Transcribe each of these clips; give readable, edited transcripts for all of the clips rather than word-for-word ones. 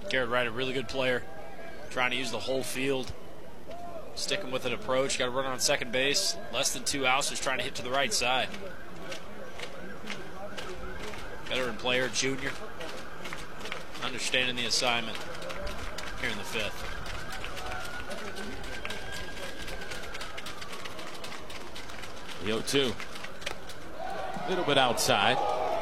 Garrett Wright, a really good player, trying to use the whole field, sticking with an approach. Got a runner on second base, less than 2 outs, just trying to hit to the right side. Veteran player, junior, understanding the assignment here in the 5th. The 0-2. A little bit outside.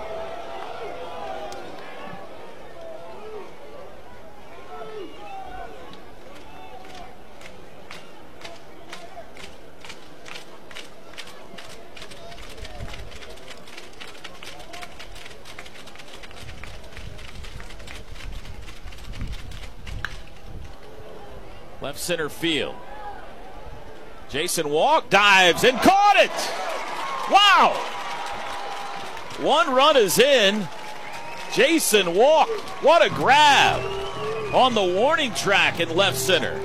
Left center field. Jason Walk dives and caught it. Wow. 1 run is in. Jason Walk, what a grab on the warning track in left center.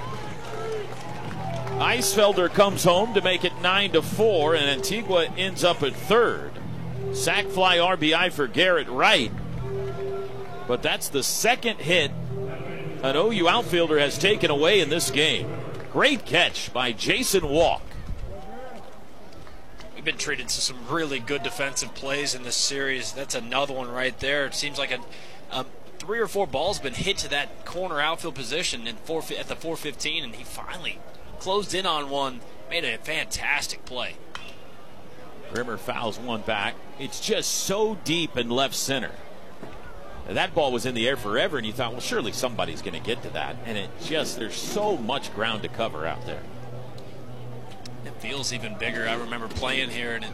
Eisfelder comes home to make it 9-4, and Antigua ends up at third. Sac fly RBI for Garrett Wright. But that's the second hit an OU outfielder has taken away in this game. Great catch by Jason Walk. We've been treated to some really good defensive plays in this series. That's another one right there. It seems like 3 or 4 balls been hit to that corner outfield position at the 415, and he finally closed in on one, made a fantastic play. Grimmer fouls one back. It's just so deep in left center. That ball was in the air forever, and you thought, well, surely somebody's going to get to that. And there's so much ground to cover out there. It feels even bigger. I remember playing here, and it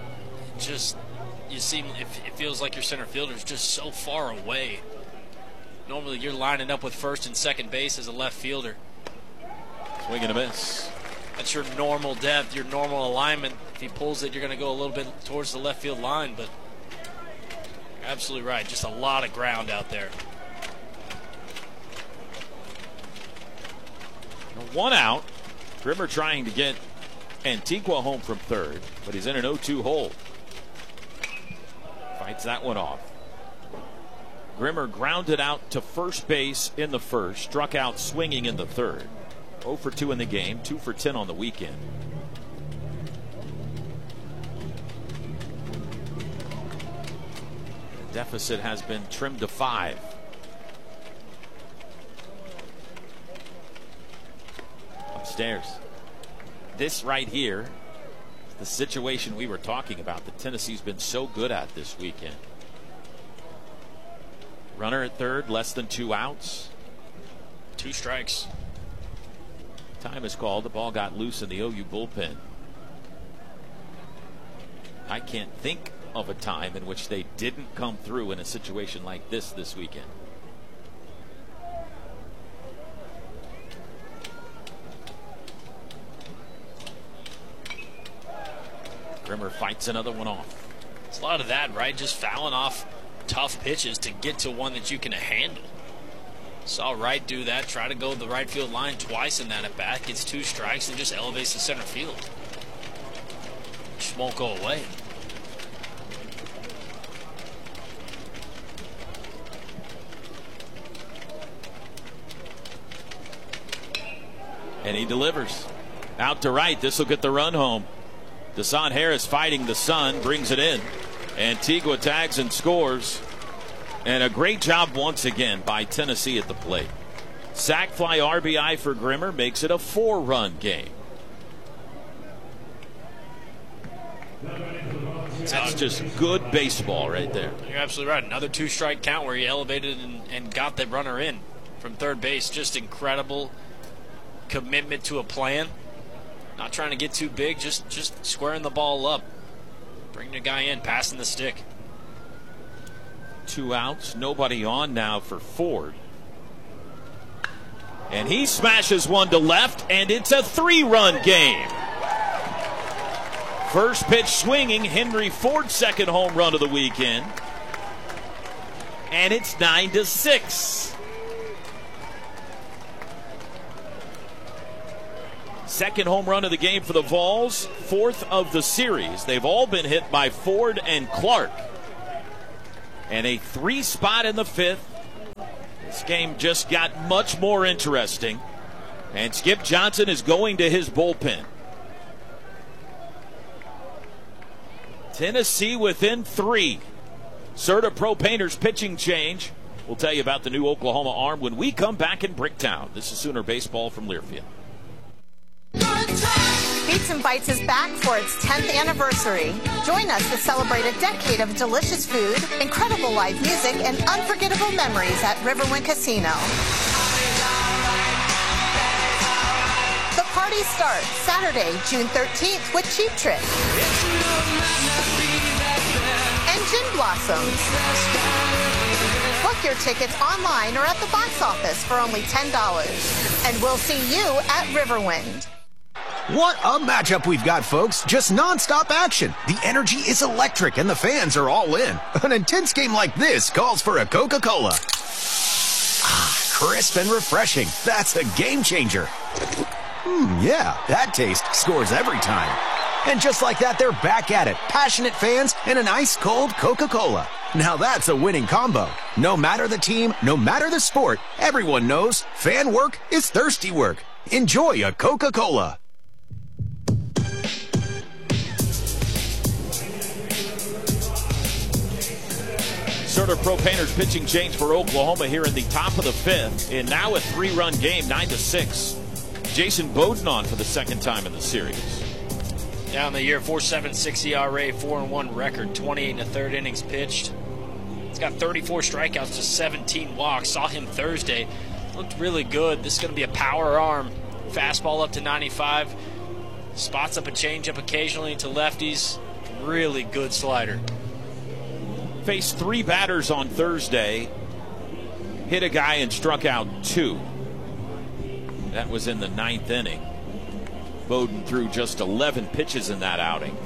feels like your center fielder is just so far away. Normally, you're lining up with first and second base as a left fielder. Swing and a miss. That's your normal depth, your normal alignment. If he pulls it, you're going to go a little bit towards the left field line, but absolutely right. Just a lot of ground out there. 1 out. Grimmer trying to get Antigua home from third, but he's in an 0-2 hole. Fights that one off. Grimmer grounded out to first base in the first, struck out swinging in the third. 0 for 2 in the game, 2 for 10 on the weekend. Deficit has been trimmed to 5. Upstairs. This right here is the situation we were talking about that Tennessee's been so good at this weekend. Runner at third, less than 2 outs. 2 strikes. Time is called. The ball got loose in the OU bullpen. I can't think of a time in which they didn't come through in a situation like this weekend. Grimmer fights another one off. It's a lot of that, right? Just fouling off tough pitches to get to one that you can handle. Saw Wright do that, try to go the right field line twice in that at bat, gets 2 strikes and just elevates the center field. Just won't go away. And he delivers. Out to right. This will get the run home. Desan Harris fighting the sun, brings it in. Antigua tags and scores. And a great job once again by Tennessee at the plate. Sac fly RBI for Grimmer makes it a 4-run game. That's just good baseball right there. You're absolutely right. Another 2-strike count where he elevated and got the runner in from third base. Just incredible commitment to a plan. Not trying to get too big, just squaring the ball up. Bringing the guy in, passing the stick. 2 outs, nobody on now for Ford. And he smashes one to left, and it's a 3-run game. First pitch swinging, Henry Ford's second home run of the weekend. And it's 9-6. Second home run of the game for the Vols, 4th of the series. They've all been hit by Ford and Clark. And a 3 spot in the 5th. This game just got much more interesting, and Skip Johnson is going to his bullpen. Tennessee within 3. CertaPro Painters pitching change. We'll tell you about the new Oklahoma arm when we come back in Bricktown. This is Sooner Baseball from Learfield. Beats and Bites is back for its 10th anniversary. Join us to celebrate a decade of delicious food, incredible live music, and unforgettable memories at Riverwind Casino. The party starts Saturday, June 13th with Cheap Trick and Gin Blossoms. Book your tickets online or at the box office for only $10. And we'll see you at Riverwind. What a matchup we've got, folks. Just non-stop action. The energy is electric and the fans are all in. An intense game like this calls for a Coca-Cola. Ah, crisp and refreshing. That's a game changer. Yeah, that taste scores every time. And just like that, they're back at it. Passionate fans and an ice-cold Coca-Cola. Now that's a winning combo. No matter the team, no matter the sport, everyone knows fan work is thirsty work. Enjoy a Coca-Cola. CertaPro Painters pitching change for Oklahoma here in the top of the 5th. And now a 3-run game, 9-6. Jason Bowden on for the second time in the series. Down the year, 4.76 ERA, 4-1 record, 28 in the third innings pitched. He's got 34 strikeouts to 17 walks. Saw him Thursday. Looked really good. This is going to be a power arm. Fastball up to 95. Spots up a changeup occasionally to lefties. Really good slider. Faced 3 batters on Thursday. Hit a guy and struck out 2. That was in the 9th inning. Bowden threw just 11 pitches in that outing.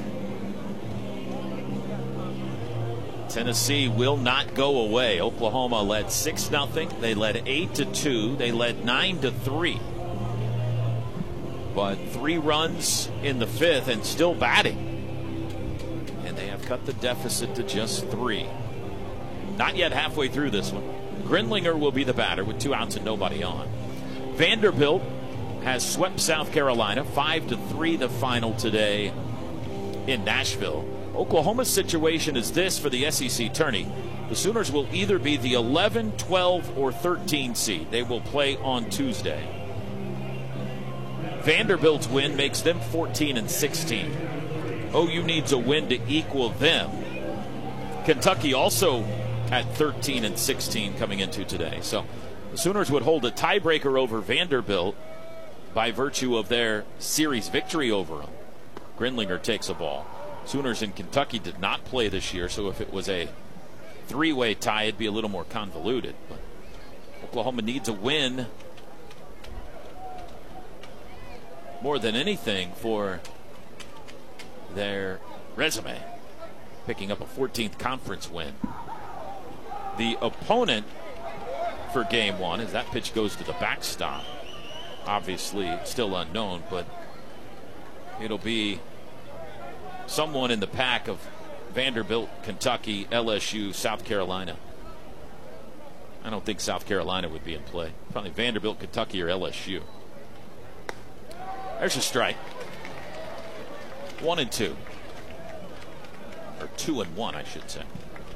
Tennessee will not go away. Oklahoma led 6-0. They led 8-2. They led 9-3. But 3 runs in the 5th and still batting. And they have cut the deficit to just 3. Not yet halfway through this one. Grindlinger will be the batter with 2 outs and nobody on. Vanderbilt has swept South Carolina 5-3 the final today in Nashville. Oklahoma's situation is this for the SEC tourney. The Sooners will either be the 11, 12, or 13 seed. They will play on Tuesday. Vanderbilt's win makes them 14-16. OU needs a win to equal them. Kentucky also at 13-16 coming into today. So the Sooners would hold a tiebreaker over Vanderbilt by virtue of their series victory over them. Grindlinger takes a ball. Sooners in Kentucky did not play this year, so if it was a 3-way tie, it'd be a little more convoluted. But Oklahoma needs a win more than anything for their resume, picking up a 14th conference win. The opponent for game 1, as that pitch goes to the backstop, obviously still unknown, but it'll be someone in the pack of Vanderbilt, Kentucky, LSU, South Carolina. I don't think South Carolina would be in play. Probably Vanderbilt, Kentucky, or LSU. There's a strike. 1-2. Or 2-1, I should say.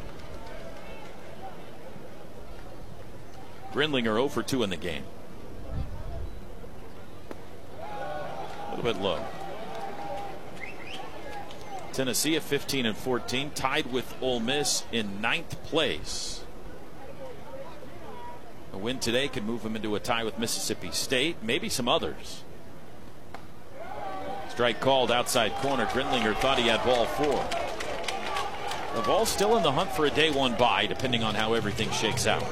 Grindlinger 0 for 2 in the game. A little bit low. Tennessee at 15-14, tied with Ole Miss in 9th place. A win today could move them into a tie with Mississippi State, maybe some others. Strike called outside corner. Grindlinger thought he had ball 4. The ball's still in the hunt for a day 1 bye, depending on how everything shakes out.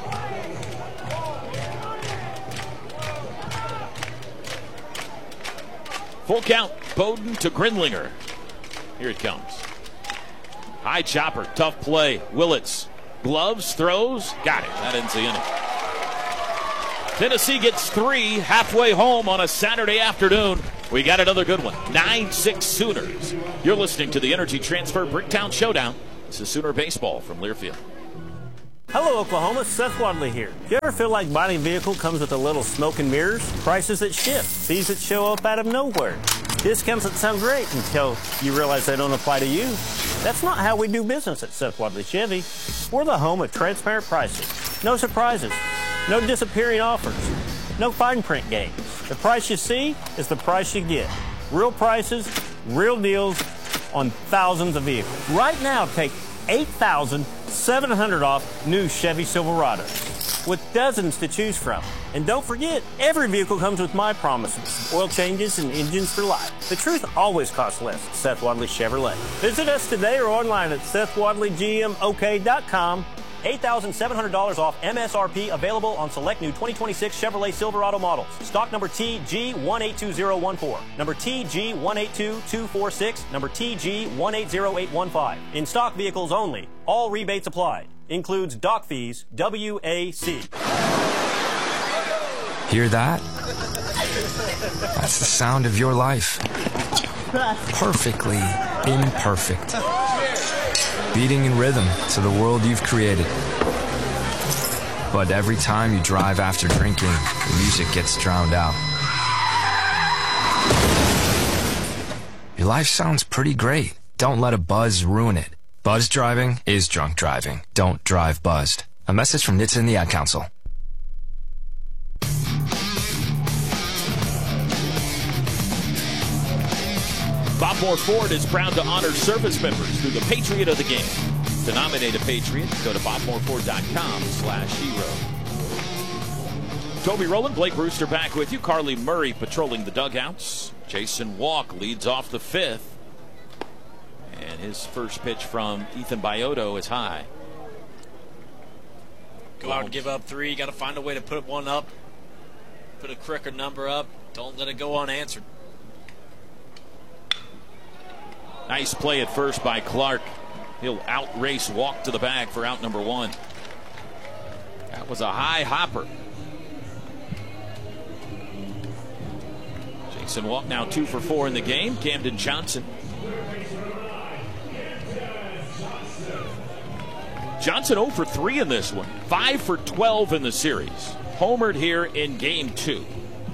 Full count, Bowden to Grindlinger. Here it comes. High chopper, tough play. Willits, gloves, throws, got it. That ends the inning. Tennessee gets 3 halfway home on a Saturday afternoon. We got another good one. 9-6 Sooners. You're listening to the Energy Transfer Bricktown Showdown. This is Sooner Baseball from Learfield. Hello, Oklahoma. Seth Wadley here. Do you ever feel like buying a vehicle comes with a little smoke and mirrors? Prices that shift, fees that show up out of nowhere, discounts that sound great until you realize they don't apply to you. That's not how we do business at Seth Wadley Chevy. We're the home of transparent pricing. No surprises. No disappearing offers. No fine print games. The price you see is the price you get. Real prices, real deals on thousands of vehicles. Right now, take $8,700 off new Chevy Silverados with dozens to choose from. And don't forget, every vehicle comes with my promises, oil changes and engines for life. The truth always costs less at Seth Wadley Chevrolet. Visit us today or online at SethWadleyGMOK.com. $8,700 off MSRP available on select new 2026 Chevrolet Silverado models. Stock number TG182014, number TG182246, number TG180815. In stock vehicles only. All rebates applied. Includes dock fees, WAC. Hear that? That's the sound of your life. Perfectly imperfect. Beating in rhythm to the world you've created. But every time you drive after drinking, the music gets drowned out. Your life sounds pretty great. Don't let a buzz ruin it. Buzz driving is drunk driving. Don't drive buzzed. A message from NHTSA and the Ad Council. Bob Moore Ford is proud to honor service members through the Patriot of the Game. To nominate a Patriot, go to bobmooreford.com/hero. Toby Rowland, Blake Brewster back with you. Carly Murray patrolling the dugouts. Jason Walk leads off the fifth. And his first pitch from Ethan Bioto is high. Go out and give up three. Got to find a way to put one up. Put a cricket number up. Don't let it go unanswered. Nice play at first by Clark. He'll outrace Walk to the bag for out number one. That was a high hopper. Jason Walk now 2 for 4 in the game. Camden Johnson. Johnson 0 for 3 in this one. 5 for 12 in the series. Homered here in game 2.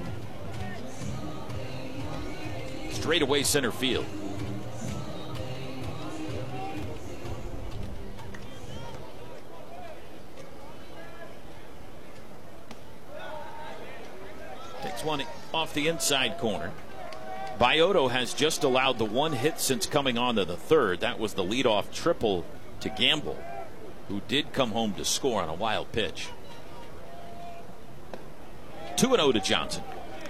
Straight away center field. Takes one off the inside corner. Bioto has just allowed the one hit since coming on to the third. That was the leadoff triple to Gamble, who did come home to score on a wild pitch. 2-0 to Johnson.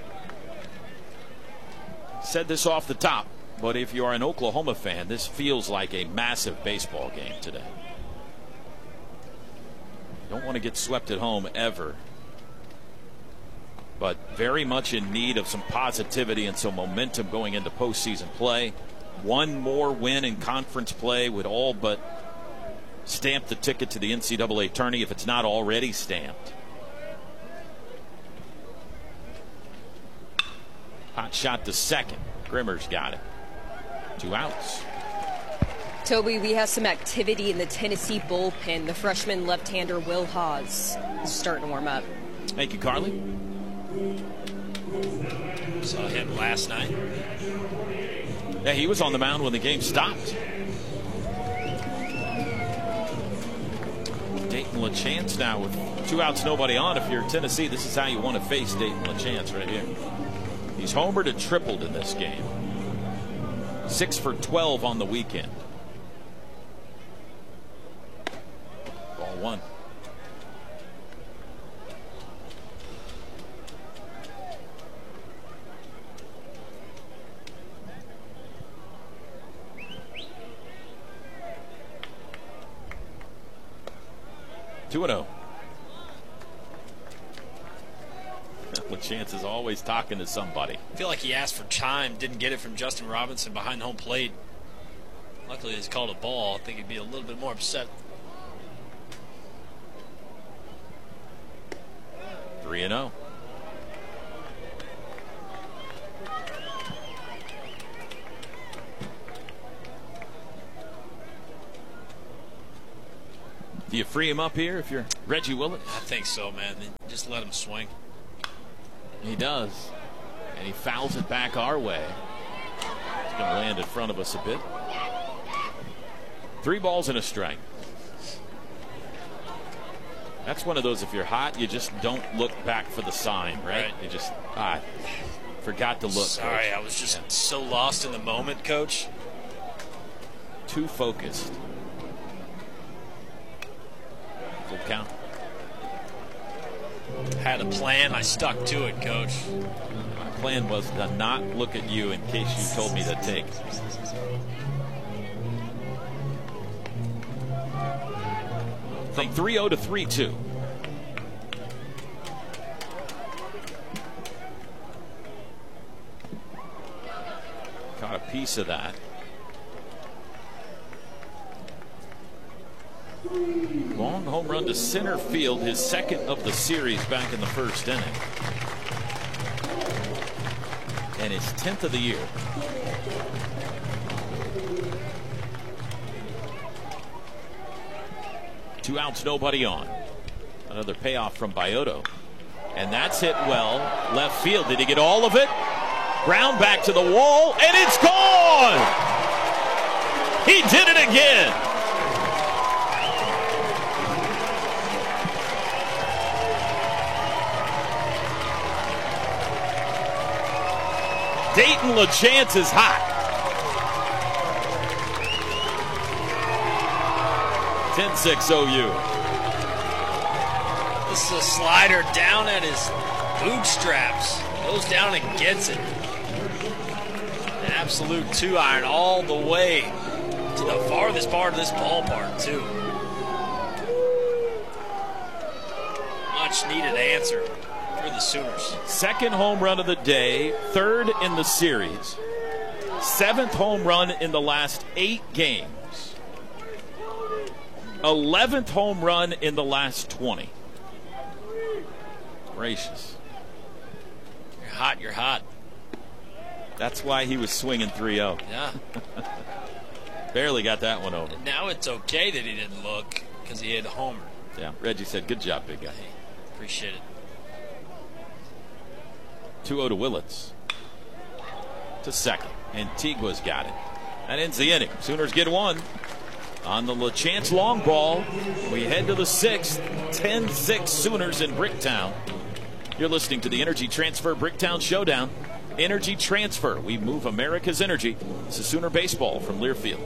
Said this off the top, but if you are an Oklahoma fan, this feels like a massive baseball game today. Don't want to get swept at home ever, but very much in need of some positivity and some momentum going into postseason play. One more win in conference play would all but stamp the ticket to the NCAA tourney if it's not already stamped. Hot shot to second. Grimmer's got it. 2 outs. Toby, we have some activity in the Tennessee bullpen. The freshman left-hander Will Haas is starting to warm up. Thank you, Carly. Saw him last night. Yeah, he was on the mound when the game stopped. Dayton LaChance now with 2 outs, nobody on. If you're Tennessee, this is how you want to face Dayton LaChance right here. He's homered and tripled in this game. 6 for 12 on the weekend. Ball 1. LaChance is always talking to somebody. I feel like he asked for time, didn't get it from Justin Robinson behind home plate. Luckily, he's called a ball. I think he'd be a little bit more upset. 3-0. Do you free him up here if you're Reggie Willett? I think so, man. Just let him swing. He does. And he fouls it back our way. It's going to land in front of us a bit. 3 balls and a strike. That's one of those, if you're hot, you just don't look back for the sign, right? You just, forgot to look. Sorry, Coach. I was just so lost in the moment, Coach. Too focused. Full count. Had a plan, I stuck to it, Coach. My plan was to not look at you in case you told me to take. From 3-0 to 3-2. Caught a piece of that. Long home run to center field, his second of the series back in the first inning. And his 10th of the year. Two outs, nobody on. Another payoff from Bioto. And that's hit well. Left field. Did he get all of it? Ground back to the wall, and it's gone! He did it again! Dayton LaChance is hot. 10-6 OU. This is a slider down at his bootstraps. Goes down and gets it. An absolute 2-iron all the way to the farthest part of this ballpark, too. Much needed answer for the Sooners. Second home run of the day, third in the series. 7th home run in the last 8 games. 11th home run in the last 20. Gracious. You're hot, you're hot. That's why he was swinging 3-0. Yeah. Barely got that one over. And now it's okay that he didn't look because he hit a homer. Yeah, Reggie said, good job, big guy. Hey, appreciate it. 2-0 to Willits. To second. Antigua's got it. That ends the inning. Sooners get one. On the LaChance long ball, we head to the 6th. 10-6 Sooners in Bricktown. You're listening to the Energy Transfer Bricktown Showdown. Energy Transfer. We move America's energy. This is Sooner Baseball from Learfield.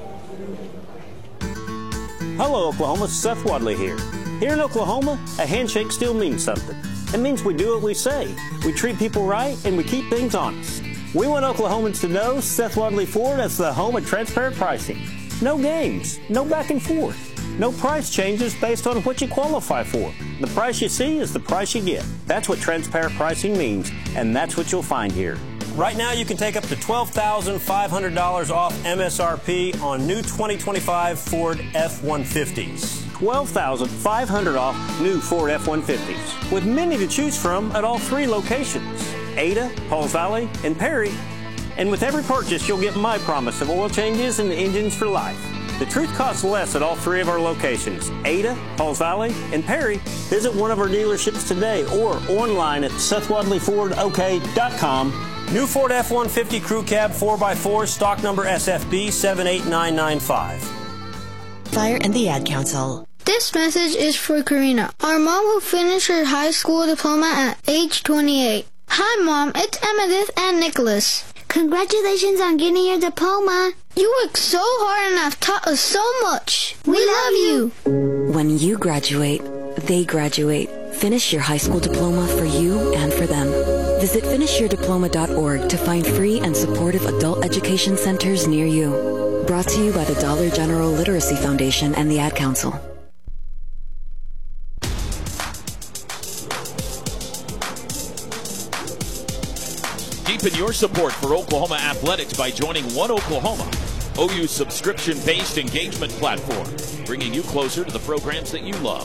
Hello, Oklahoma. Seth Wadley here. Here in Oklahoma, a handshake still means something. It means we do what we say. We treat people right, and we keep things honest. We want Oklahomans to know Seth Wadley Ford as the home of transparent pricing. No games, no back and forth. No price changes based on what you qualify for. The price you see is the price you get. That's what transparent pricing means, and that's what you'll find here. Right now, you can take up to $12,500 off MSRP on new 2025 Ford F-150s. $12,500 off new Ford F-150s, with many to choose from at all 3 locations, Ada, Pauls Valley, and Perry. And with every purchase, you'll get my promise of oil changes and engines for life. The truth costs less at all 3 of our locations, Ada, Pauls Valley, and Perry. Visit one of our dealerships today or online at SethWadleyFordOK.com. New Ford F-150 Crew Cab 4x4, stock number SFB 78995. Fire and the Ad Council. This message is for Karina, our mom who finished her high school diploma at age 28. Hi, Mom. It's Amethyst and Nicholas. Congratulations on getting your diploma. You worked so hard and have taught us so much. We love you. When you graduate, they graduate. Finish your high school diploma for you and for them. Visit finishyourdiploma.org to find free and supportive adult education centers near you. Brought to you by the Dollar General Literacy Foundation and the Ad Council. Deepen your support for Oklahoma athletics by joining One Oklahoma, OU's subscription-based engagement platform, bringing you closer to the programs that you love.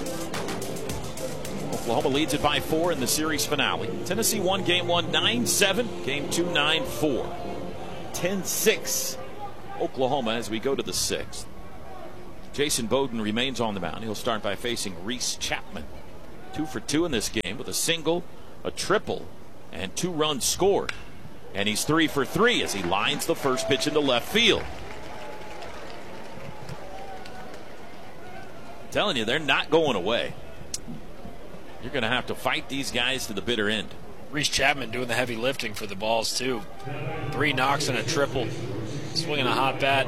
Oklahoma leads it by 4 in the series finale. Tennessee won Game 1 9-7, Game 2 9-4. 10-6 Oklahoma as we go to the 6th. Jason Bowden remains on the mound. He'll start by facing Reese Chapman. 2 for 2 in this game with a single, a triple, and 2 runs scored. And he's 3 for 3 as he lines the first pitch into left field. I'm telling you, they're not going away. You're going to have to fight these guys to the bitter end. Reese Chapman doing the heavy lifting for the Balls, too. 3 knocks and a triple. Swinging a hot bat.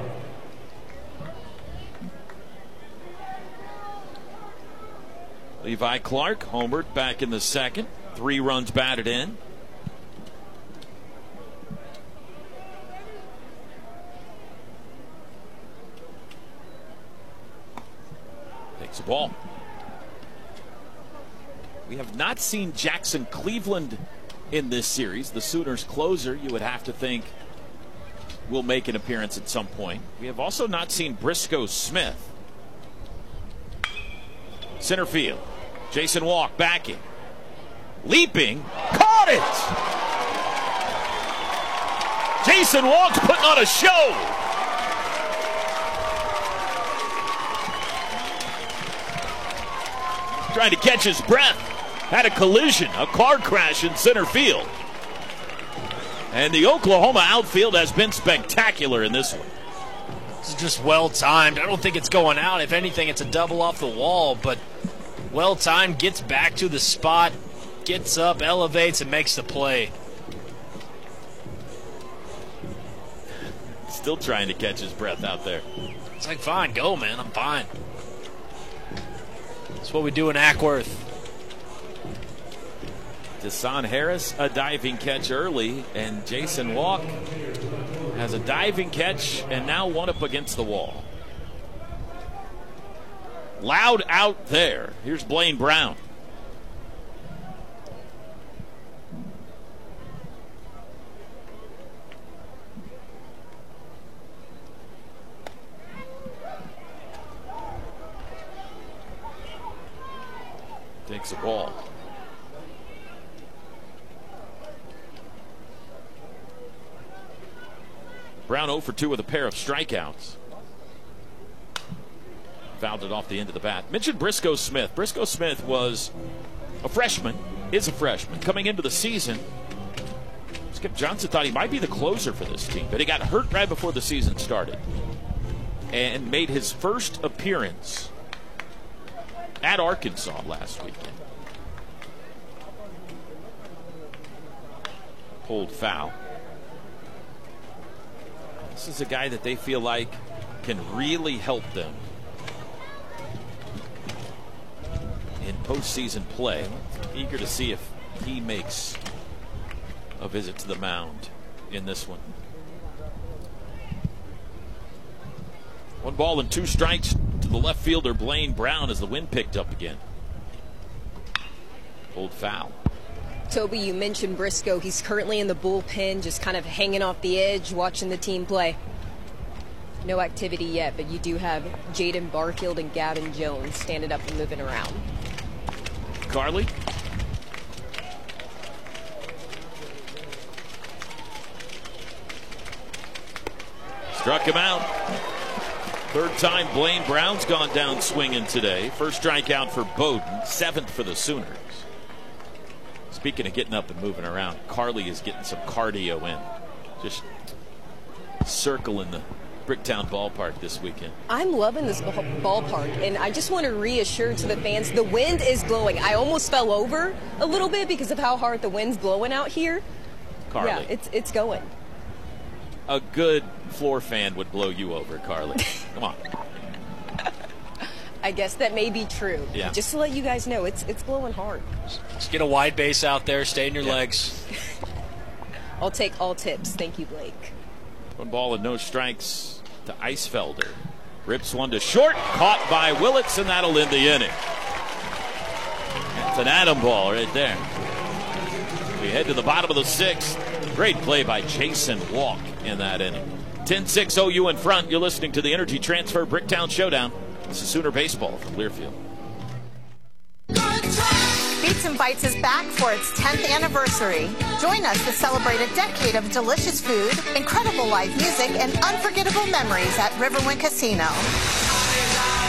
Levi Clark homered back in the second. 3 runs batted in. Takes the ball. We have not seen Jackson Cleveland in this series. The Sooners closer, you would have to think, will make an appearance at some point. We have also not seen Briscoe Smith. Center field. Jason Walk backing. Leaping. Caught it! Jason Walk's putting on a show. Trying to catch his breath. Had a collision, a car crash in center field. And the Oklahoma outfield has been spectacular in this one. This is just well timed. I don't think it's going out. If anything, it's a double off the wall, but well timed, gets back to the spot, gets up, elevates, and makes the play. Still trying to catch his breath out there. It's like, fine, go, man. I'm fine. That's what we do in Ackworth. Desan Harris, a diving catch early, and Jason Walk has a diving catch and now one up against the wall. Loud out there. Here's Blaine Brown. Takes the ball. Brown 0 for 2 with a pair of strikeouts. Fouled it off the end of the bat. Mentioned Briscoe Smith. Briscoe Smith was a freshman, is a freshman. Coming into the season, Skip Johnson thought he might be the closer for this team, but he got hurt right before the season started and made his first appearance at Arkansas last weekend. Pulled foul. This is a guy that they feel like can really help them in postseason play. Eager to see if he makes a visit to the mound in this one. 1 ball and 2 strikes to the left fielder Blaine Brown as the wind picked up again. Pulled foul. Toby, you mentioned Briscoe. He's currently in the bullpen, just kind of hanging off the edge, watching the team play. No activity yet, but you do have Jaden Barfield and Gavin Jones standing up and moving around. Carly. Struck him out. 3rd time Blaine Brown's gone down swinging today. First strikeout for Bowden, 7th for the Sooners. Speaking of getting up and moving around, Carly is getting some cardio in. Just circling the Bricktown ballpark this weekend. I'm loving this ballpark, and I just want to reassure to the fans, the wind is blowing. I almost fell over a little bit because of how hard the wind's blowing out here. Carly. Yeah, it's going. A good floor fan would blow you over, Carly. Come on. I guess that may be true. Yeah. Just to let you guys know, it's blowing hard. Just get a wide base out there, stay in your legs. I'll take all tips. Thank you, Blake. 1 ball and no strikes to Eisfelder. Rips one to short, caught by Willits, and that'll end the inning. It's an atom ball right there. We head to the bottom of the 6th. Great play by Jason Walk in that inning. 10-6 OU in front. You're listening to the Energy Transfer Bricktown Showdown. This is Sooner Baseball from Learfield. Beats and Bites is back for its 10th anniversary. Join us to celebrate a decade of delicious food, incredible live music, and unforgettable memories at Riverwind Casino.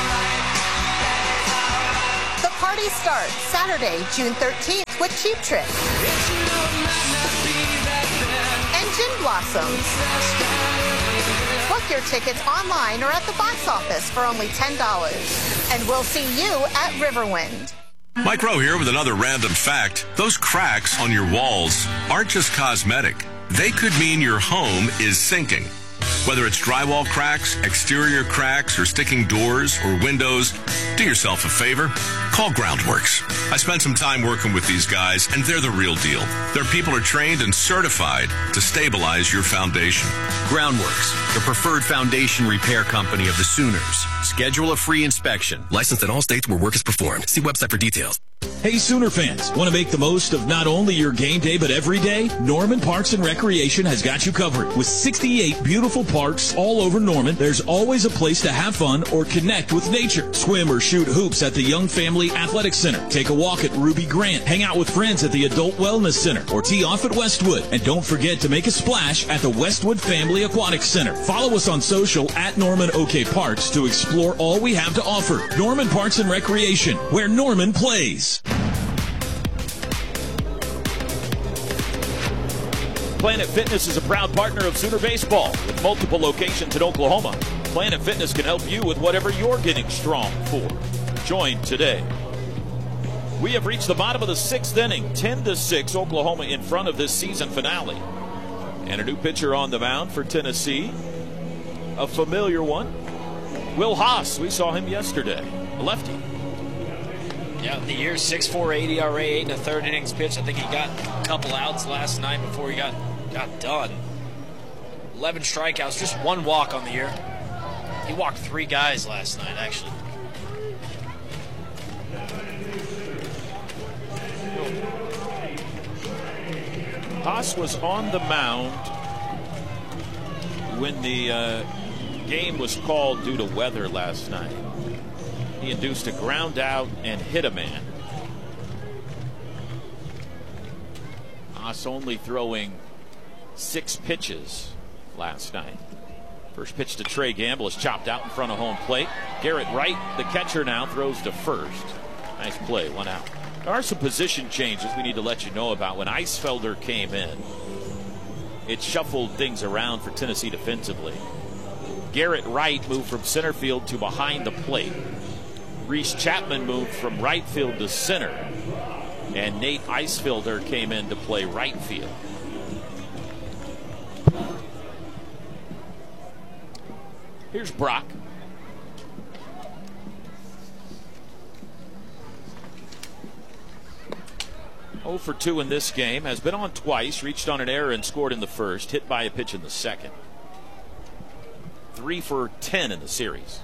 party starts Saturday, June 13th with Cheap Trick. Engine Blossoms. Book your tickets online or at the box office for only $10. And we'll see you at Riverwind. Mike Rowe here with another random fact. Those cracks on your walls aren't just cosmetic. They could mean your home is sinking. Whether it's drywall cracks, exterior cracks, or sticking doors or windows, do yourself a favor. Call Groundworks. I spent some time working with these guys, and they're the real deal. Their people are trained and certified to stabilize your foundation. Groundworks, the preferred foundation repair company of the Sooners. Schedule a free inspection. Licensed in all states where work is performed. See website for details. Hey, Sooner fans, want to make the most of not only your game day, but every day? Norman Parks and Recreation has got you covered. With 68 beautiful parks all over Norman, there's always a place to have fun or connect with nature. Swim or shoot hoops at the Young Family Athletic Center. Take a walk at Ruby Grant. Hang out with friends at the Adult Wellness Center or tee off at Westwood. And don't forget to make a splash at the Westwood Family Aquatic Center. Follow us on social at Norman OK Parks to explore all we have to offer. Norman Parks and Recreation, where Norman plays. Planet Fitness is a proud partner of Sooner Baseball. With multiple locations in Oklahoma, Planet Fitness can help you with whatever you're getting strong for. Join today. We have reached the bottom of the 6th inning. 10-6, Oklahoma in front of this season finale. And a new pitcher on the mound for Tennessee. A familiar one. Will Haas, we saw him yesterday. A lefty. Yeah, the year 6.48 ERA, 8 1/3 innings pitched. I think he got a couple outs last night before he got done. 11 strikeouts, just one walk on the year. He walked 3 guys last night, actually. Haas was on the mound when the game was called due to weather last night. He induced a ground out and hit a man. Haas only throwing 6 pitches last night. First pitch to Trey Gamble is chopped out in front of home plate. Garrett Wright, the catcher, now throws to first. Nice play, 1 out. There are some position changes we need to let you know about. When Eisfelder came in, it shuffled things around for Tennessee defensively. Garrett Wright moved from center field to behind the plate. Reese Chapman moved from right field to center. And Nate Eisfelder came in to play right field. Here's Brock. Oh for 2 in this game. Has been on twice. Reached on an error and scored in the first. Hit by a pitch in the second. 3 for 10 in the series.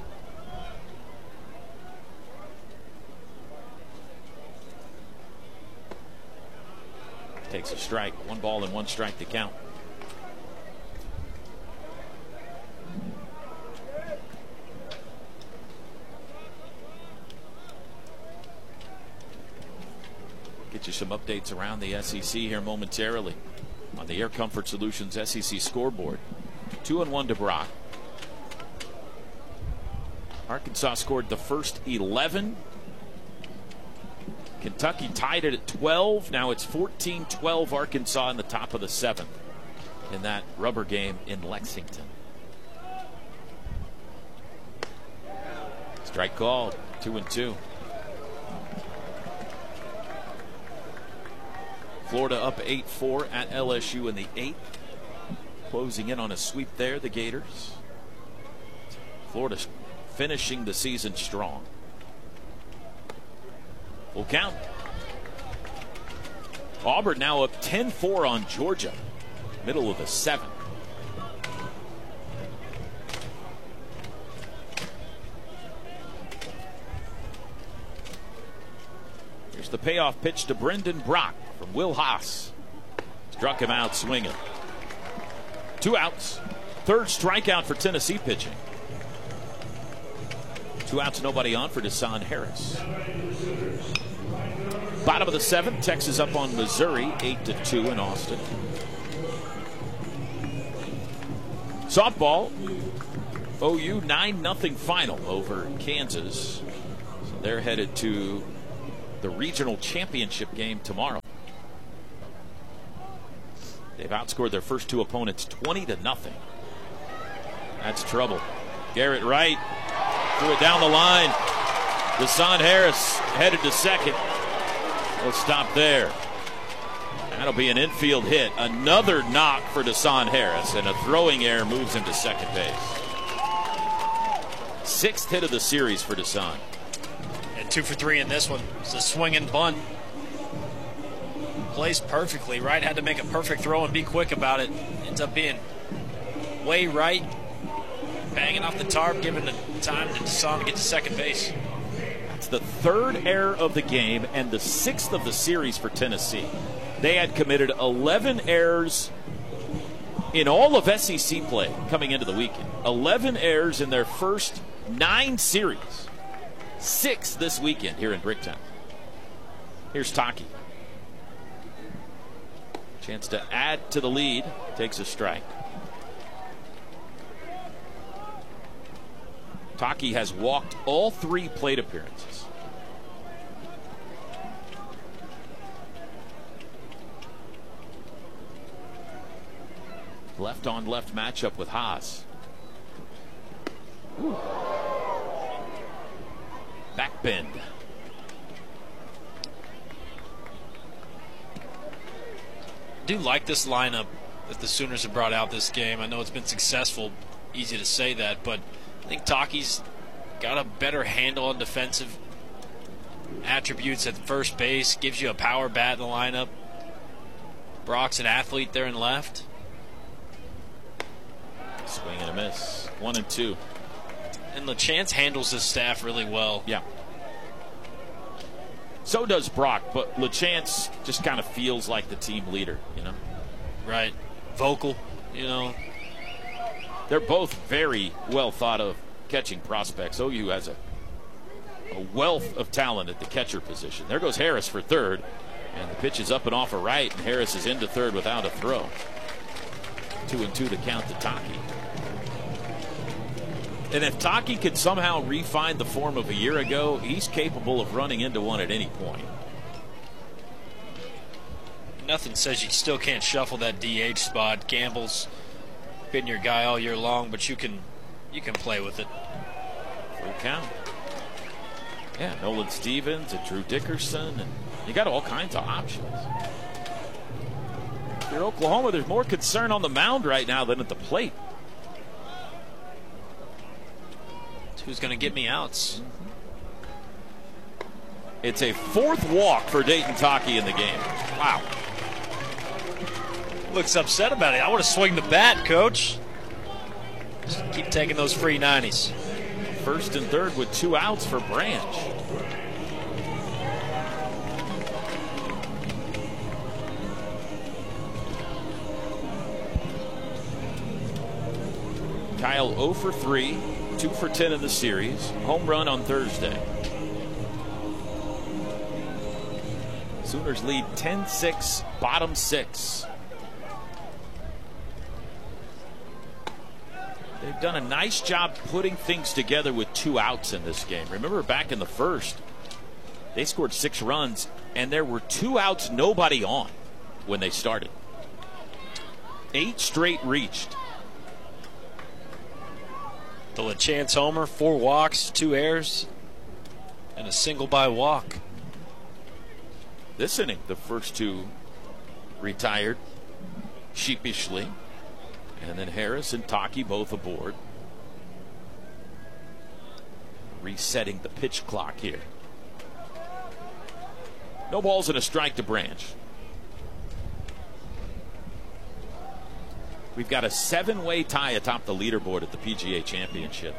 Takes a strike. 1 ball and 1 strike to count. Get you some updates around the SEC here momentarily on the Air Comfort Solutions SEC scoreboard. 2-1 to Brock. Arkansas scored the first 11. Kentucky tied it at 12. Now it's 14-12 Arkansas in the top of the 7th in that rubber game in Lexington. Strike called. 2-2. Florida up 8-4 at LSU in the 8th. Closing in on a sweep there, the Gators. Florida finishing the season strong. Full count. Auburn now up 10-4 on Georgia. Middle of the 7th. Here's the payoff pitch to Brendan Brock from Will Haas. Struck him out swinging. 2 outs. 3rd strikeout for Tennessee pitching. 2 outs, nobody on for Deshaun Harris. Bottom of the 7th, Texas up on Missouri, 8-2 in Austin. Softball, OU 9-0 final over Kansas. So they're headed to the regional championship game tomorrow. They've outscored their first two opponents 20-0. That's trouble. Garrett Wright threw it down the line. Deshaun Harris headed to second. We'll stop there. That'll be an infield hit. Another knock for Deshaun Harris, and a throwing error moves him to second base. 6th hit of the series for Deshaun. And 2 for 3 in this one. It's a swing and bunt. Plays perfectly. Wright had to make a perfect throw and be quick about it. Ends up being way right. Banging off the tarp, giving the time to Deshaun to get to second base. That's the 3rd error of the game and the 6th of the series for Tennessee. They had committed 11 errors in all of SEC play coming into the weekend. 11 errors in their first 9 series. 6 this weekend here in Bricktown. Here's Taki. Chance to add to the lead. Takes a strike. Taki has walked all 3 plate appearances. Left on left matchup with Haas. Back bend. I do like this lineup that the Sooners have brought out this game. I know it's been successful, easy to say that, but I think Taki's got a better handle on defensive attributes at first base, gives you a power bat in the lineup. Brock's an athlete there in left. Swing and a miss. 1-2. And LeChance handles his staff really well. Yeah. So does Brock, but LeChance just kind of feels like the team leader, you know? Right. Vocal, you know. They're both very well thought of catching prospects. OU has a wealth of talent at the catcher position. There goes Harris for third, and the pitch is up and off a right, and Harris is into third without a throw. 2-2 to count to Taki. And if Taki could somehow refine the form of a year ago, he's capable of running into one at any point. Nothing says you still can't shuffle that DH spot. Gamble's been your guy all year long, but you can play with it. Full count. Yeah, Nolan Stevens and Drew Dickerson, and you got all kinds of options. If you're Oklahoma, there's more concern on the mound right now than at the plate. Who's going to get me outs? It's a 4th walk for Dayton Taki in the game. Wow. Looks upset about it. I want to swing the bat, Coach. Just keep taking those free 90s. 1st and 3rd with 2 outs for Branch. Kyle 0 for 3, 2 for 10 in the series. Home run on Thursday. Sooners lead 10-6, bottom 6. They've done a nice job putting things together with 2 outs in this game. Remember back in the first, they scored 6 runs, and there were 2 outs, nobody on when they started. 8 straight reached. The LeChance homer, 4 walks, 2 errors, and a single by walk. This inning, the first 2 retired sheepishly. And then Harris and Taki both aboard. Resetting the pitch clock here. No balls and a strike to Branch. We've got a 7-way tie atop the leaderboard at the PGA Championship.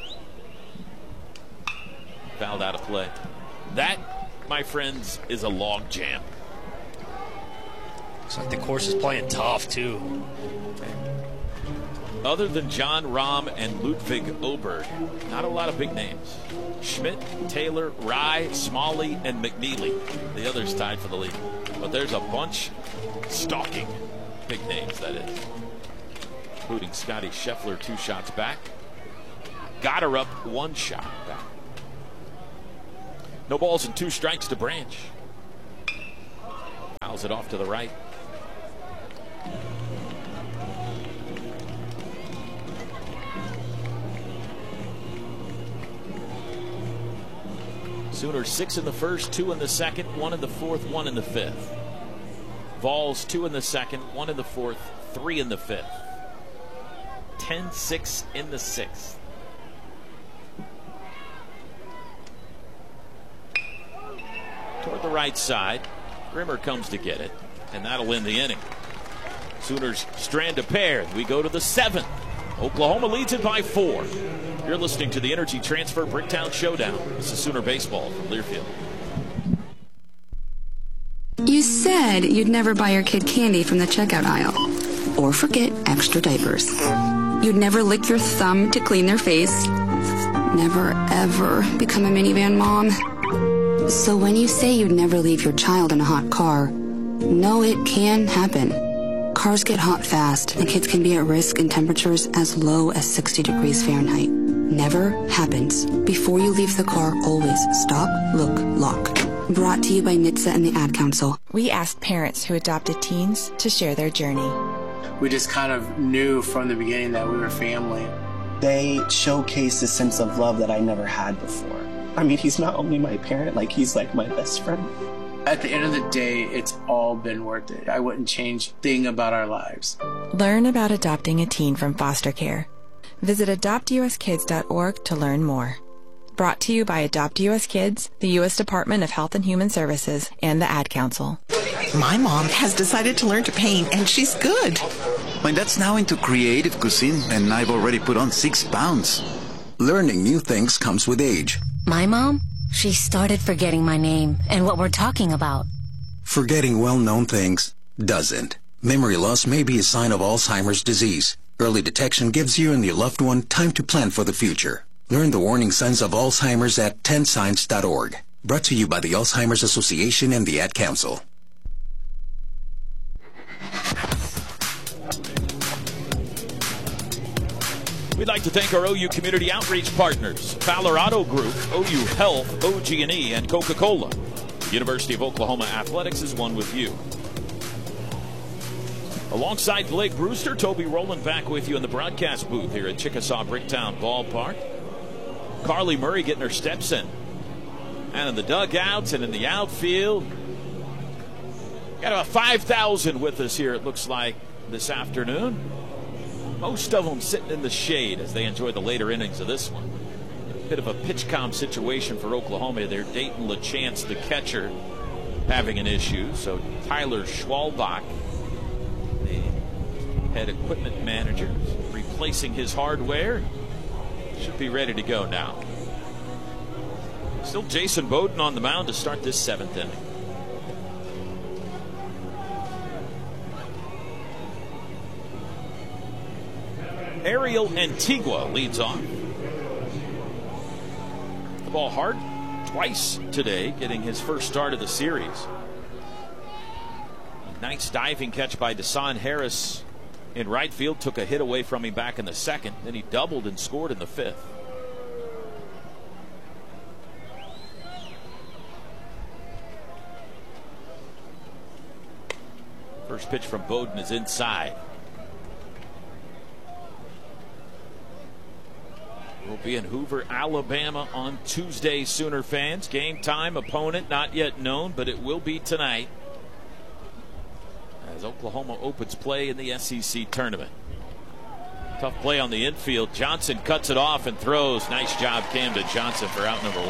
Fouled out of play. That, my friends, is a log jam. Looks like the course is playing tough, too. Other than John Rahm and Ludwig Oberg, not a lot of big names. Schmidt, Taylor, Rye, Smalley, and McNeely. The others tied for the lead. But there's a bunch stalking big names, that is. Including Scotty Scheffler, 2 shots back. Goddard up 1 shot back. No balls and 2 strikes to Branch. Fouls it off to the right. Sooners 6 in the first, 2 in the second, 1 in the fourth, 1 in the fifth. Vols 2 in the second, 1 in the fourth, 3 in the fifth. 10-6 in the sixth. Toward the right side, Grimmer comes to get it, and that'll end the inning. Sooners strand a pair. We go to the 7th. Oklahoma leads it by 4. You're listening to the Energy Transfer Bricktown Showdown. This is Sooner Baseball from Learfield. You said you'd never buy your kid candy from the checkout aisle or forget extra diapers. You'd never lick your thumb to clean their face. Never, ever become a minivan mom. So when you say you'd never leave your child in a hot car, no, it can happen. Cars get hot fast, and kids can be at risk in temperatures as low as 60 degrees Fahrenheit. Never happens. Before you leave the car, always stop, look, lock. Brought to you by NHTSA and the Ad Council. We asked parents who adopted teens to share their journey. We just kind of knew from the beginning that we were family. They showcased a sense of love that I never had before. I mean, he's not only my parent, he's like my best friend. At the end of the day, it's all been worth it. I wouldn't change a thing about our lives. Learn about adopting a teen from foster care. Visit adoptuskids.org to learn more. Brought to you by Adopt US Kids, the U.S. Department of Health and Human Services, and the Ad Council. My mom has decided to learn to paint, and she's good. My dad's now into creative cuisine, and I've already put on 6 pounds. Learning new things comes with age. My mom? She started forgetting my name and what we're talking about. Forgetting well-known things doesn't. Memory loss may be a sign of Alzheimer's disease. Early detection gives you and your loved one time to plan for the future. Learn the warning signs of Alzheimer's at 10signs.org. Brought to you by the Alzheimer's Association and the Ad Council. We'd like to thank our OU Community Outreach partners, Fowler Auto Group, OU Health, OG&E, and Coca-Cola. University of Oklahoma Athletics is one with you. Alongside Blake Brewster, Toby Rowland back with you in the broadcast booth here at Chickasaw Bricktown Ballpark. Carly Murray getting her steps in. And in the dugouts and in the outfield. Got about 5,000 with us here, it looks like, this afternoon. Most of them sitting in the shade as they enjoy the later innings of this one. A bit of a pitch-com situation for Oklahoma there. Dayton LaChance, the catcher, having an issue. So Tyler Schwalbach, the head equipment manager, replacing his hardware. Should be ready to go now. Still Jason Bowden on the mound to start this 7th inning. Ariel Antigua leads off. The ball hard twice today, getting his first start of the series. Nice diving catch by Desan Harris in right field. Took a hit away from him back in the 2nd. Then he doubled and scored in the 5th. First pitch from Bowden is inside. We'll be in Hoover, Alabama on Tuesday, Sooner fans. Game time, opponent not yet known, but it will be tonight as Oklahoma opens play in the SEC tournament. Tough play on the infield. Johnson cuts it off and throws. Nice job, Camden Johnson, for out number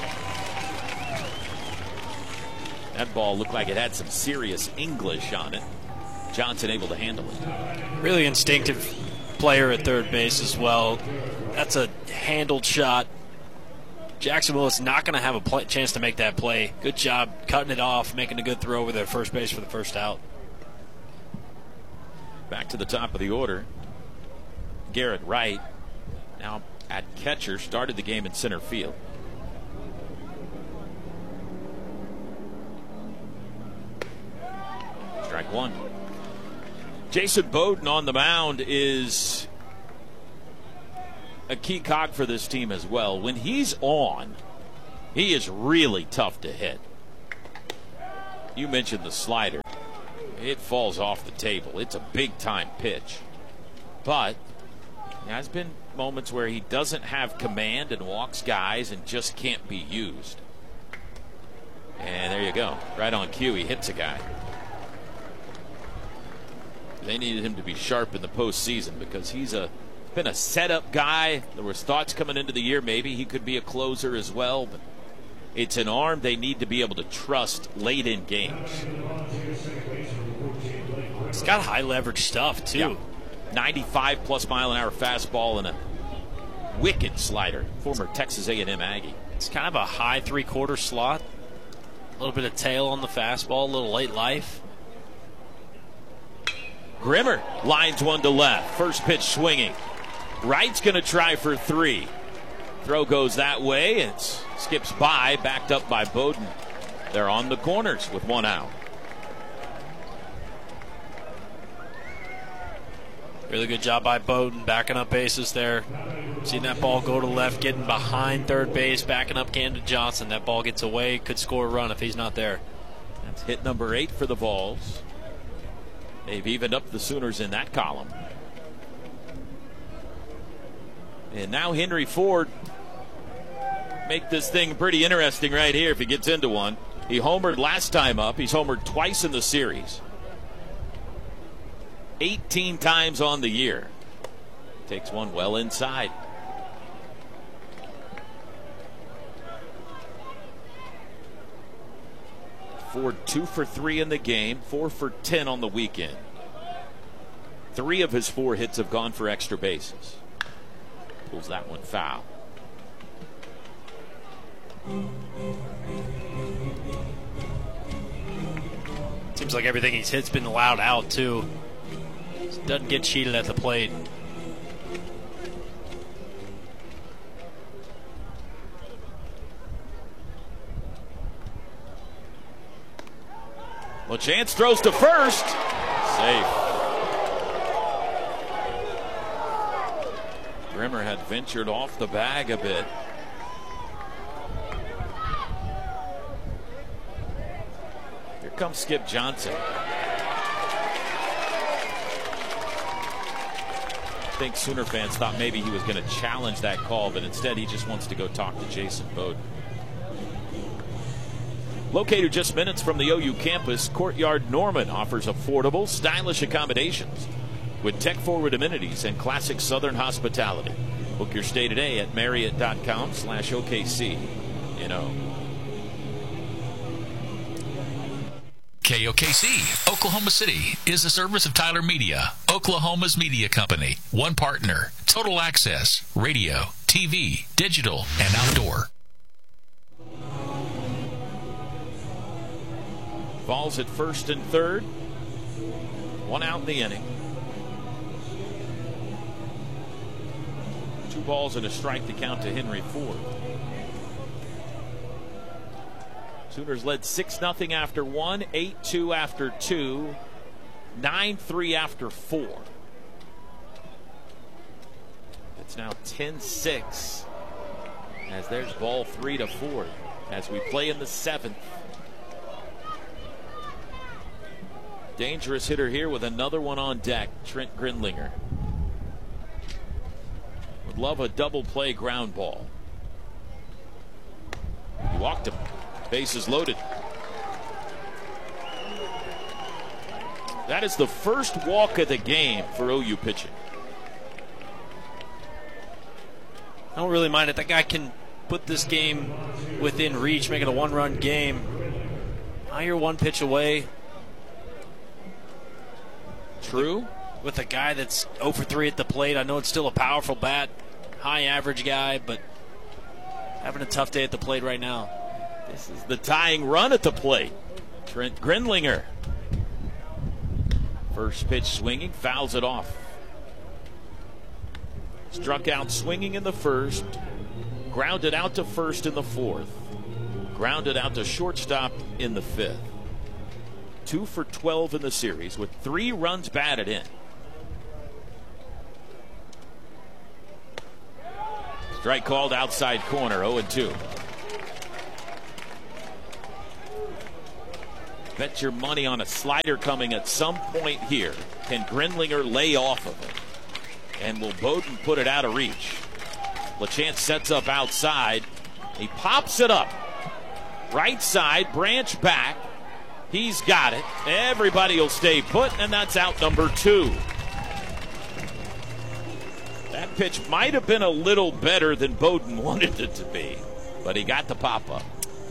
1. That ball looked like it had some serious English on it. Johnson able to handle it. Really instinctive player at third base as well. That's a handled shot. Jackson Willis not going to have a chance to make that play. Good job cutting it off, making a good throw over there at first base for the first out. Back to the top of the order. Garrett Wright, now at catcher, started the game in center field. Strike 1. Jason Bowden on the mound is a key cog for this team as well. When he's on, He is really tough to hit. You mentioned the slider. It falls off the table. It's a big-time pitch. But there has been moments where he doesn't have command and walks guys and just can't be used. And there you go. Right on cue, he hits a guy. They needed him to be sharp in the postseason because he's been a setup guy. There was thoughts coming into the year maybe he could be a closer as well, but it's an arm they need to be able to trust late in games. It's got high leverage stuff too. Yeah. 95 plus mile an hour fastball and a wicked slider. Former Texas A&M Aggie. It's kind of a high 3/4 slot. A little bit of tail on the fastball, a little late life. Grimmer lines one to left. First pitch swinging. Wright's going to try for 3. Throw goes that way. It skips by, backed up by Bowden. They're on the corners with 1 out. Really good job by Bowden, backing up bases there. Seeing that ball go to left, getting behind third base, backing up Camden Johnson. That ball gets away, could score a run if he's not there. That's hit number 8 for the Vols. They've evened up the Sooners in that column. And now Henry Ford make this thing pretty interesting right here if he gets into one. He homered last time up. He's homered twice in the series. 18 times on the year. Takes one well inside. Ford 2 for 3 in the game, 4 for 10 on the weekend. 3 of his 4 hits have gone for extra bases. Pulls that one foul. Seems like everything he's hit's been allowed out too. Doesn't get cheated at the plate. Well, Chance throws to first. Safe. Grimmer had ventured off the bag a bit. Here comes Skip Johnson. I think Sooner fans thought maybe he was going to challenge that call, but instead he just wants to go talk to Jason Bowden. Located just minutes from the OU campus, Courtyard Norman offers affordable, stylish accommodations with tech-forward amenities and classic Southern hospitality. Book your stay today at Marriott.com/OKC. KOKC, Oklahoma City, is a service of Tyler Media, Oklahoma's media company. One partner, total access, radio, TV, digital, and outdoor. Balls at first and third. 1 out in the inning. 2 balls and a strike to count to Henry Ford. Sooners led 6-0 after 1, 8-2 after 2, 9-3 after 4. It's now 10-6 as there's ball 3 to Ford as we play in the 7th. Dangerous hitter here with another one on deck, Trent Grindlinger. Would love a double play ground ball. He walked him. Bases loaded. That is the first walk of the game for OU pitching. I don't really mind it. That guy can put this game within reach, make it a 1-run game. Now you're 1 pitch away. True. With a guy that's 0 for 3 at the plate. I know it's still a powerful bat, high average guy, but having a tough day at the plate right now. This is the tying run at the plate. Trent Grindlinger. First pitch swinging, fouls it off. Struck out swinging in the first, grounded out to first in the 4th, grounded out to shortstop in the 5th. 2 for 12 in the series with 3 runs batted in. Strike called outside corner, 0-2. Bet your money on a slider coming at some point here. Can Grindlinger lay off of it? And will Bowden put it out of reach? LaChance sets up outside. He pops it up. Right side, Branch back. He's got it. Everybody will stay put, and that's out number 2. That pitch might have been a little better than Bowden wanted it to be, but he got the pop-up.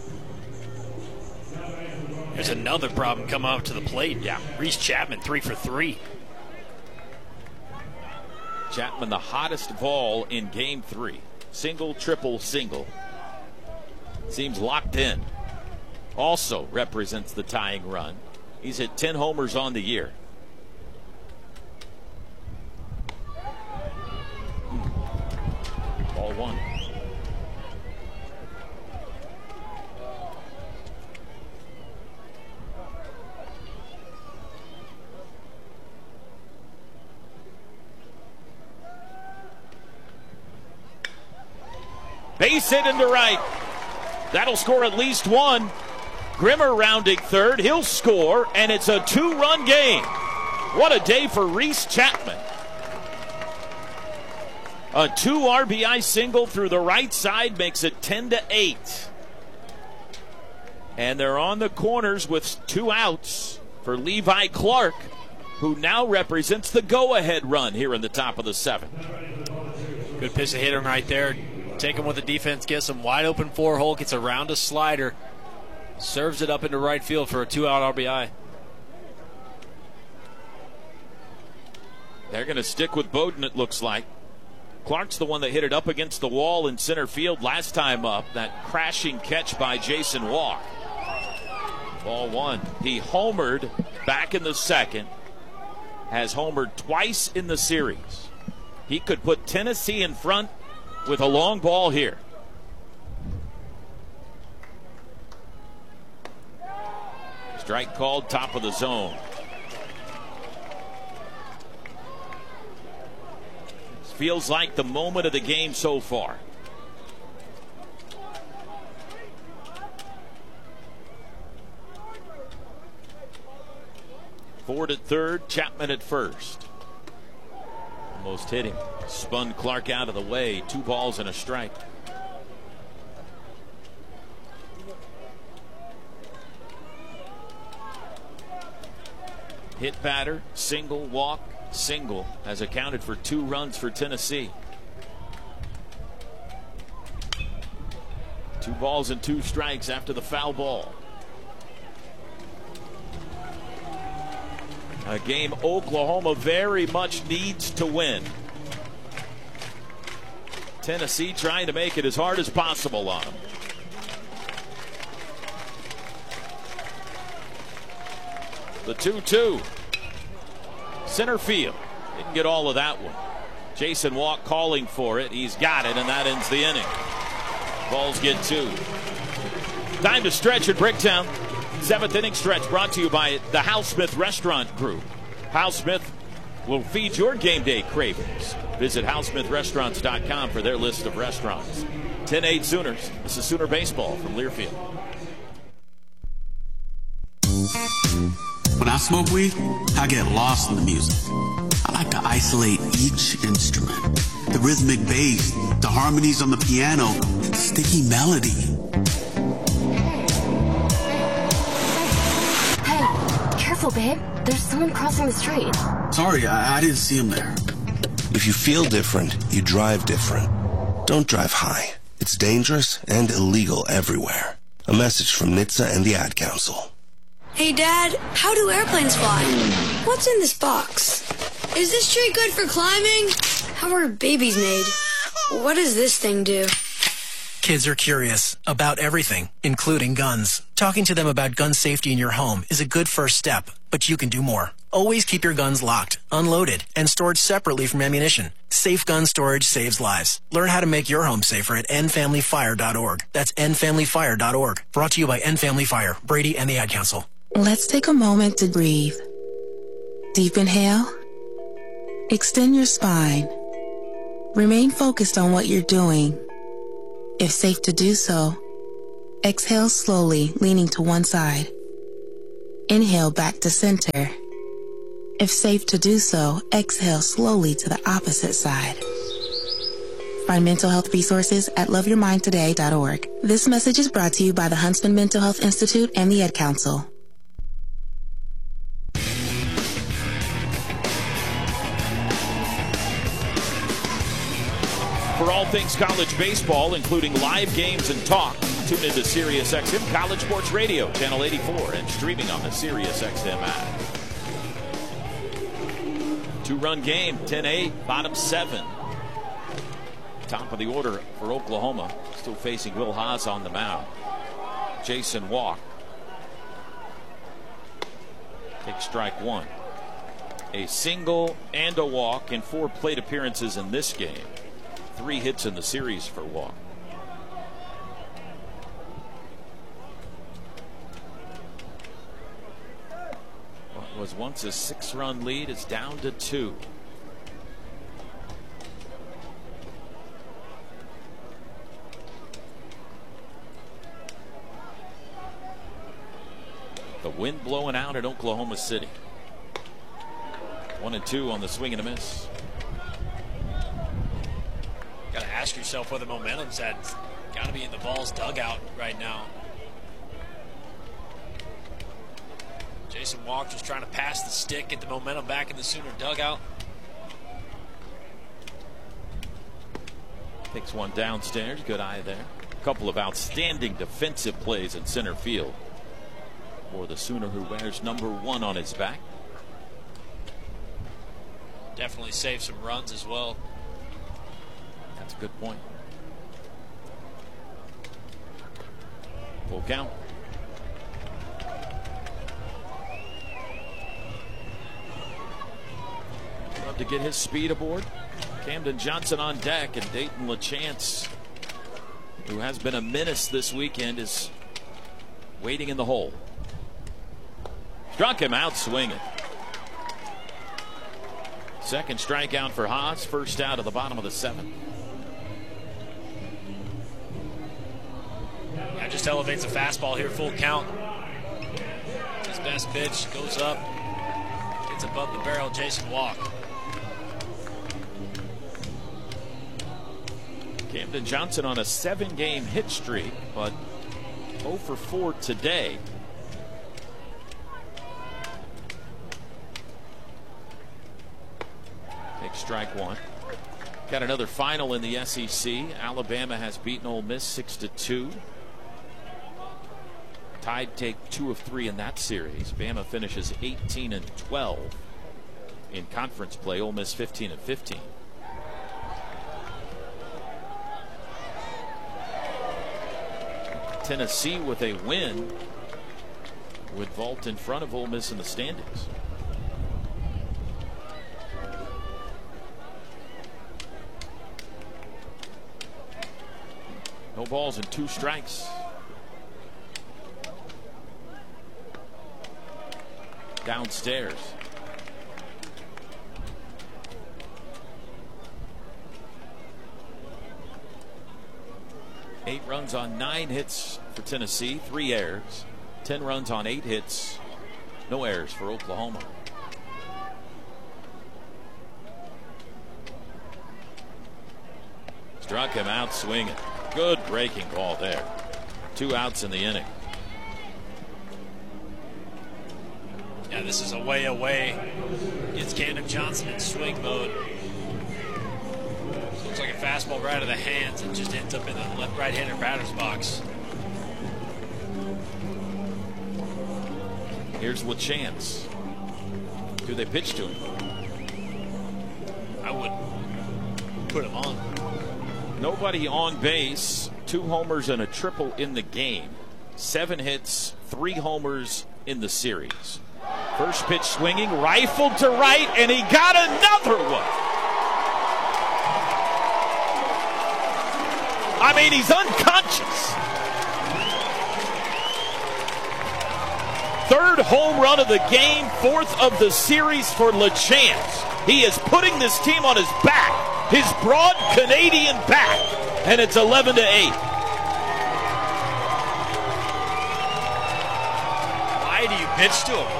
There's another problem coming up to the plate. Yeah, Reese Chapman, 3 for 3. Chapman, the hottest ball in Game 3. Single, triple, single. Seems locked in. Also represents the tying run. He's hit 10 homers on the year. Ball 1. Base hit into right. That'll score at least one. Grimmer rounding third. He'll score, and it's a 2-run game. What a day for Reese Chapman. A 2 RBI single through the right side makes it 10-8. And they're on the corners with 2 outs for Levi Clark, who now represents the go-ahead run here in the top of the 7th. Good pitch to hit him right there. Take him with the defense, gets him wide open 4-hole, gets around a slider, serves it up into right field for a 2-out RBI. They're going to stick with Bowden, it looks like. Clark's the one that hit it up against the wall in center field last time up. That crashing catch by Jason Walk. Ball 1. He homered back in the 2nd. Has homered twice in the series. He could put Tennessee in front with a long ball here. Strike called, top of the zone. This feels like the moment of the game so far. Ford at third, Chapman at first. Almost hit him. Spun Clark out of the way. 2 balls and a strike. Hit batter, single, walk, single has accounted for 2 runs for Tennessee. 2 balls and 2 strikes after the foul ball. A game Oklahoma very much needs to win. Tennessee trying to make it as hard as possible on them. The 2-2. Center field. Didn't get all of that one. Jason Walk calling for it. He's got it, and that ends the inning. Balls get 2. Time to stretch at Bricktown. 7th inning stretch brought to you by the Hal Smith Restaurant Group. Hal Smith will feed your game day cravings. Visit HalSmithRestaurants.com for their list of restaurants. 10-8 Sooners. This is Sooner Baseball from Learfield. When I smoke weed, I get lost in the music. I like to isolate each instrument. The rhythmic bass, the harmonies on the piano, the sticky melody. Hey, careful, babe. There's someone crossing the street. Sorry, I didn't see him there. If you feel different, you drive different. Don't drive high. It's dangerous and illegal everywhere. A message from NHTSA and the Ad Council. Hey, Dad, how do airplanes fly? What's in this box? Is this tree good for climbing? How are babies made? What does this thing do? Kids are curious about everything, including guns. Talking to them about gun safety in your home is a good first step, but you can do more. Always keep your guns locked, unloaded, and stored separately from ammunition. Safe gun storage saves lives. Learn how to make your home safer at endfamilyfire.org. That's endfamilyfire.org. Brought to you by End Family Fire, Brady, and the Ad Council. Let's take a moment to breathe. Deep inhale. Extend your spine. Remain focused on what you're doing. If safe to do so, exhale slowly, leaning to one side. Inhale back to center. If safe to do so, exhale slowly to the opposite side. Find mental health resources at loveyourmindtoday.org. This message is brought to you by the Huntsman Mental Health Institute and the Ad Council. For all things college baseball, including live games and talk, tune into SiriusXM College Sports Radio, Channel 84, and streaming on the SiriusXM app. Two-run game, 10-8, bottom 7. Top of the order for Oklahoma, still facing Will Haas on the mound. Jason Walk takes strike 1. A single and a walk in 4 plate appearances in this game. 3 hits in the series for Walk. What was once a 6-run lead is down to 2. The wind blowing out at Oklahoma City. 1-2 on the swing and a miss. Got to ask yourself where the momentum's at. Got to be in the Vols dugout right now. Jason Walk just trying to pass the stick, get the momentum back in the Sooner dugout. Takes one downstairs. Good eye there. A couple of outstanding defensive plays in center field for the Sooner, who wears number 1 on his back. Definitely saved some runs as well. That's a good point. Full count. Love to get his speed aboard. Camden Johnson on deck, and Dayton LaChance, who has been a menace this weekend, is waiting in the hole. Struck him out swinging. Second strikeout for Haas. First out of the bottom of the 7th. Yeah, just elevates the fastball here. Full count. His best pitch goes up. Gets above the barrel. Jason Walk. Camden Johnson on a 7-game hit streak, but 0 for 4 today. Take strike 1. Got another final in the SEC. Alabama has beaten Ole Miss 6-2. Tide take 2 of 3 in that series. Bama finishes 18-12 in conference play. Ole Miss 15-15. Tennessee with a win would vault in front of Ole Miss in the standings. No balls and 2 strikes. Downstairs. Eight runs on 9 hits for Tennessee, 3 errors. 10 runs on 8 hits, no errors for Oklahoma. Struck him out swinging. Good breaking ball there. 2 outs in the inning. Yeah, this is a way away. Gets Camden Johnson in swing mode. Looks like a fastball right out of the hands and just ends up in the right-hander batter's box. Here's LaChance. Do they pitch to him? I would put him on. Nobody on base. 2 homers and a triple in the game. 7 hits, 3 homers in the series. First pitch swinging, rifled to right, and he got another one. I mean, he's unconscious. 3rd home run of the game, 4th of the series for LaChance. He is putting this team on his back, his broad Canadian back, and it's 11-8. Why do you pitch to him.